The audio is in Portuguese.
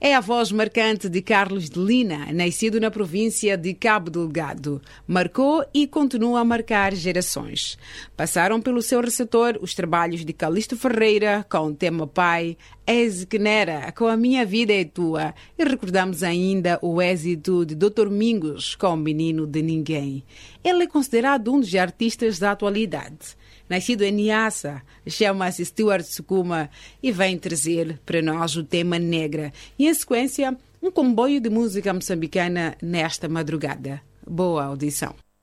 É a voz marcante de Carlos de Lina, nascido na província de Cabo Delgado. Marcou e continua a marcar gerações. Passaram pelo seu receptor os trabalhos de Calixto Ferreira com o tema Pai, Eze Quenera com A Minha Vida é Tua, e recordamos ainda o êxito de Dr. Mingos com O Menino de Ninguém. Ele é considerado um dos artistas da atualidade. Nascido em Niassa, chama-se Stuart Sukuma e vem trazer para nós o tema Negra e, em sequência, um comboio de música moçambicana nesta madrugada. Boa audição.